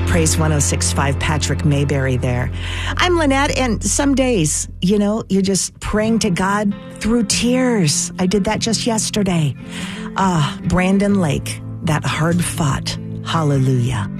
Praise 106.5, Patrick Mayberry there. I'm Lynette, and some days, you're just praying to God through tears. I did that just yesterday. Brandon Lake, that hard fought. Hallelujah.